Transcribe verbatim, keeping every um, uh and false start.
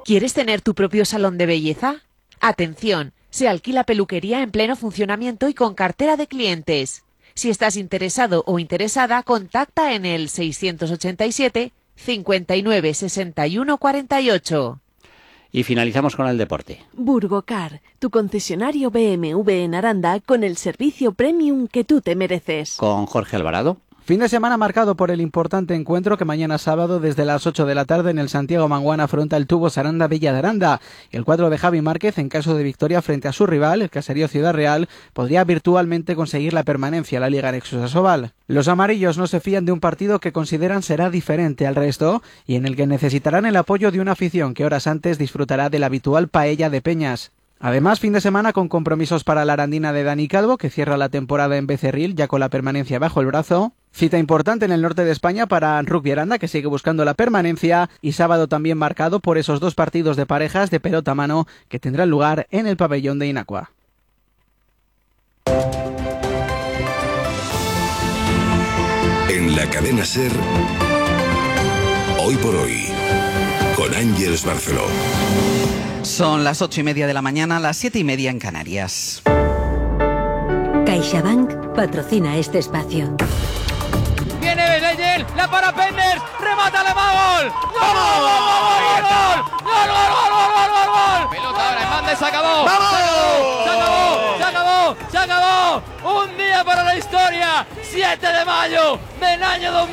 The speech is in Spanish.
¿Quieres tener tu propio salón de belleza? Atención, se alquila peluquería en pleno funcionamiento y con cartera de clientes. Si estás interesado o interesada, contacta en el seiscientos ochenta y siete, cincuenta y nueve, sesenta y uno, cuarenta y ocho. Y finalizamos con el deporte. Burgocar, tu concesionario B M W en Aranda con el servicio premium que tú te mereces. Con Jorge Alvarado. Fin de semana marcado por el importante encuentro que mañana sábado desde las ocho de la tarde en el Santiago Manguana afronta el Tubos Aranda Villa de Aranda. El cuadro de Javi Márquez, en caso de victoria frente a su rival, el Caserío Ciudad Real, podría virtualmente conseguir la permanencia en la Liga Nexus Asobal. Los amarillos no se fían de un partido que consideran será diferente al resto y en el que necesitarán el apoyo de una afición que horas antes disfrutará de la habitual paella de Peñas. Además, fin de semana con compromisos para la arandina de Dani Calvo, que cierra la temporada en Becerril, ya con la permanencia bajo el brazo. Cita importante en el norte de España para Rugby Aranda, que sigue buscando la permanencia. Y sábado también marcado por esos dos partidos de parejas de pelota a mano que tendrán lugar en el pabellón de Inacua. En la cadena SER, hoy por hoy, con Ángeles Barceló. Son las ocho y media de la mañana, las siete y media en Canarias. CaixaBank patrocina este espacio. Viene Beneller, la para Penders, remata Alemán, gol, gol, gol, gol, gol, gol, gol, gol, gol, gol. Pelota ahora, Hernández, se acabó, se acabó, se acabó, se acabó, se acabó. Un día para la historia, siete de mayo del año dos mil.